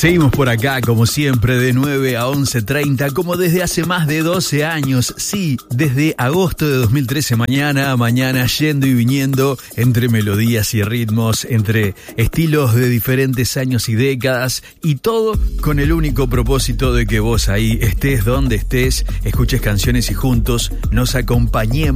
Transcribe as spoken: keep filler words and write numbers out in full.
Seguimos por acá, como siempre, de nueve a once treinta, como desde hace más de doce años. Sí, desde agosto de dos mil trece, mañana a mañana, yendo y viniendo entre melodías y ritmos, entre estilos de diferentes años y décadas, y todo con el único propósito de que vos ahí estés donde estés, escuches canciones y juntos nos acompañemos